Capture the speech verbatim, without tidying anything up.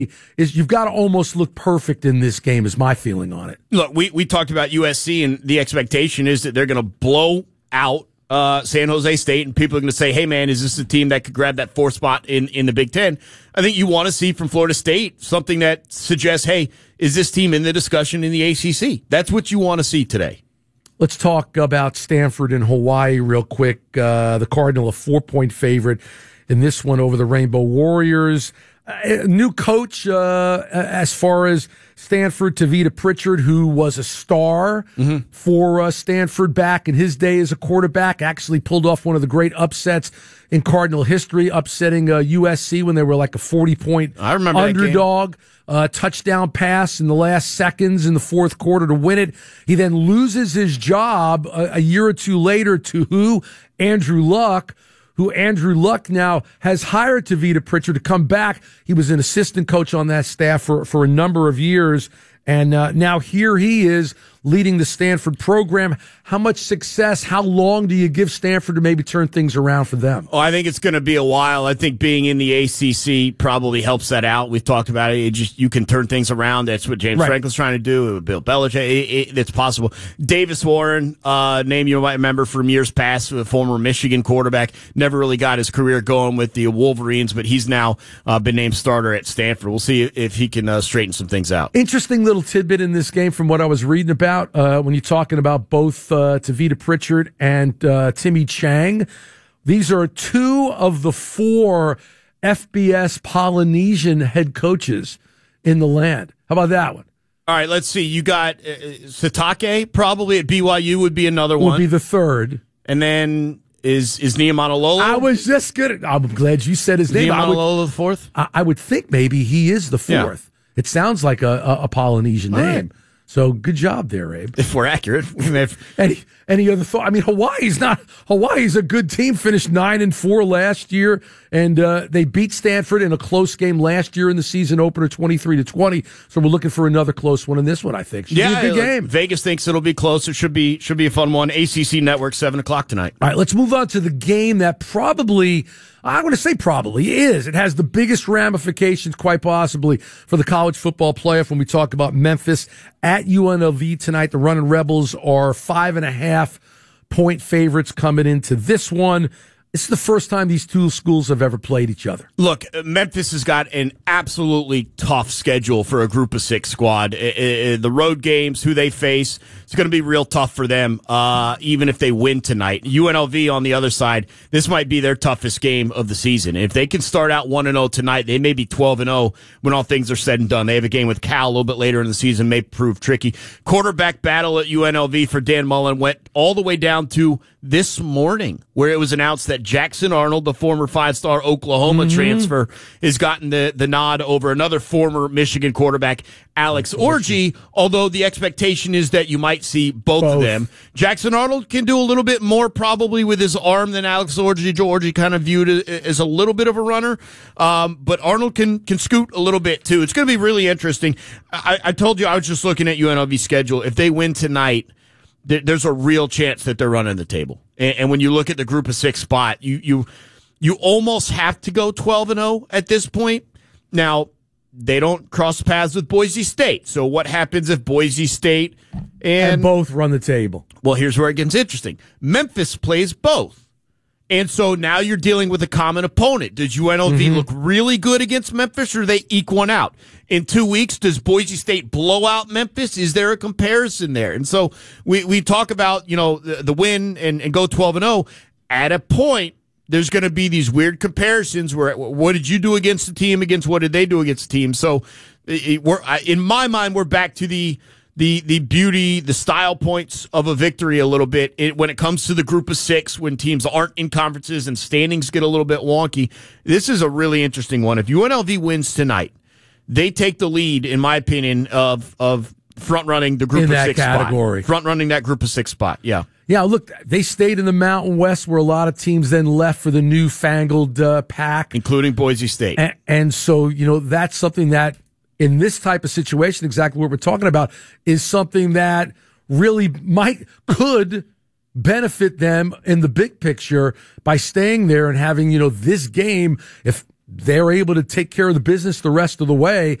is you've got to almost look perfect in this game is my feeling on it. Look, we, we talked about U S C, and the expectation is that they're going to blow out uh, San Jose State, and people are going to say, hey, man, is this a team that could grab that fourth spot in, in the Big Ten? I think you want to see from Florida State something that suggests, hey, is this team in the discussion in the A C C? That's what you want to see today. Let's talk about Stanford and Hawaii real quick. Uh, the Cardinal, a four-point favorite in this one over the Rainbow Warriors. A new coach uh, as far as Stanford, Tavita Pritchard, who was a star mm-hmm. for uh, Stanford back in his day as a quarterback, actually pulled off one of the great upsets in Cardinal history, upsetting uh, U S C when they were like a forty-point underdog. Uh, touchdown pass in the last seconds in the fourth quarter to win it. He then loses his job a, a year or two later to who? Andrew Luck, who Andrew Luck now has hired Tavita Pritchard to come back. He was an assistant coach on that staff for, for a number of years. And uh, now here he is leading the Stanford program. How much success, how long do you give Stanford to maybe turn things around for them? Oh, I think it's going to be a while. I think being in the A C C probably helps that out. We've talked about it. It just you can turn things around. That's what James right. Franklin's trying to do. Bill Belichick, it, it, it's possible. Davis Warren, uh, name you might remember from years past, a former Michigan quarterback, never really got his career going with the Wolverines, but he's now uh, been named starter at Stanford. We'll see if he can uh, straighten some things out. Interesting little tidbit in this game from what I was reading about uh, when you're talking about both uh, Tavita Pritchard and uh, Timmy Chang. These are two of the four F B S Polynesian head coaches in the land. How about that one? All right, let's see. You got uh, Satake probably at B Y U would be another one. Would be the third. And then is is Niumatalolo? I was just good. I'm glad you said his name. Niumatalolo the fourth? I, I would think maybe he is the fourth. Yeah. It sounds like a, a, a Polynesian All name. Right. So good job there, Abe. If we're accurate. any any other thought? I mean, Hawaii's not Hawaii's a good team. Finished nine and four last year, and uh, they beat Stanford in a close game last year in the season opener, twenty three to twenty. So we're looking for another close one in this one. I think should yeah, be a good game. Vegas thinks it'll be close. It should be should be a fun one. A C C Network seven o'clock tonight. All right, let's move on to the game that probably. I want to say probably is. It has the biggest ramifications, quite possibly, for the college football playoff when we talk about Memphis at U N L V tonight. The Running Rebels are five and a half point favorites coming into this one. This is the first time these two schools have ever played each other. Look, Memphis has got an absolutely tough schedule for a group of six squad. The road games, who they face, it's going to be real tough for them, uh, even if they win tonight. U N L V on the other side, this might be their toughest game of the season. If they can start out one and oh tonight, they may be twelve and oh when all things are said and done. They have a game with Cal a little bit later in the season, may prove tricky. Quarterback battle at U N L V for Dan Mullen went all the way down to this morning, where it was announced that Jackson Arnold, the former five-star Oklahoma mm-hmm. transfer, has gotten the, the nod over another former Michigan quarterback, Alex Orji, although the expectation is that you might see both, both of them. Jackson Arnold can do a little bit more probably with his arm than Alex Orji. Orji kind of viewed as a little bit of a runner, um, but Arnold can, can scoot a little bit too. It's going to be really interesting. I, I told you I was just looking at U N L V's schedule. If they win tonight, there's a real chance that they're running the table. And, and when you look at the group of six spot, you you you almost have to go twelve and oh at this point. Now, they don't cross paths with Boise State. So what happens if Boise State and, and both run the table? Well, here's where it gets interesting. Memphis plays both. And so now you're dealing with a common opponent. Does U N L V mm-hmm. look really good against Memphis, or do they eke one out? In two weeks, does Boise State blow out Memphis? Is there a comparison there? And so we, we talk about, you know, the, the win and, and go twelve and oh. At a point, there's going to be these weird comparisons where what did you do against the team against what did they do against the team? So it, we're, in my mind, we're back to the the the beauty, the style points of a victory a little bit it, when it comes to the group of six, when teams aren't in conferences and standings get a little bit wonky. This is a really interesting one. If U N L V wins tonight, they take the lead, in my opinion, of of front running the group in of that six category. spot. Front running that group of six spot. Yeah. Yeah, look, they stayed in the Mountain West where a lot of teams then left for the newfangled uh, pack. Including Boise State. And, and so, you know, that's something that in this type of situation, exactly what we're talking about, is something that really might, could benefit them in the big picture by staying there and having, you know, this game. If they're able to take care of the business the rest of the way.